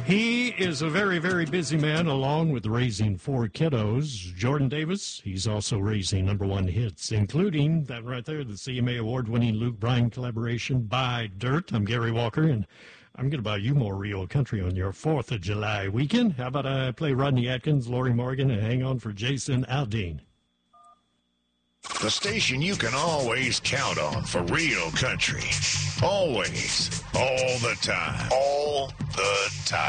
He is a very, very busy man, along with raising 4 kiddos. Jordan Davis, he's also raising #1 hits, including that right there, the CMA award-winning Luke Bryan collaboration, Buy Dirt. I'm Gary Walker, and I'm going to buy you more real country on your 4th of July weekend. How about I play Rodney Atkins, Lori Morgan, and hang on for Jason Aldean? The station you can always count on for real country. Always. All the time. All the time.